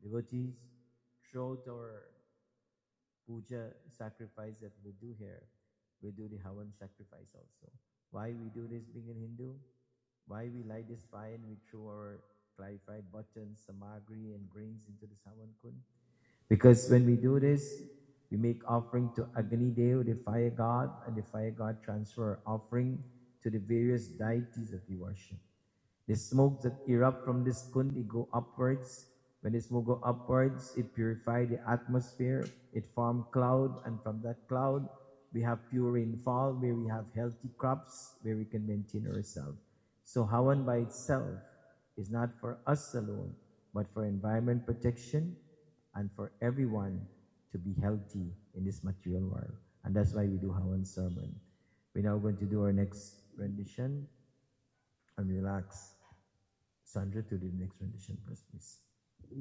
devotees, throughout our puja sacrifice that we do here, we do the Havan sacrifice also. Why we do this being a Hindu? Why we light this fire and we throw our clarified buttons, samagri and grains into the Havan Kund? Because when we do this, we make offering to Agni Dev, the fire god, and the fire god transfer offering to the various deities that we worship. The smoke that erupt from this kund, it go upwards. When the smoke go upwards, it purify the atmosphere. It form cloud, and from that cloud, we have pure rainfall, where we have healthy crops, where we can maintain ourselves. So Havan by itself is not for us alone, but for environment protection and for everyone to be healthy in this material world. And that's why we do Havan sermon. We're now going to do our next rendition and relax. Sandra, to the next rendition first, please.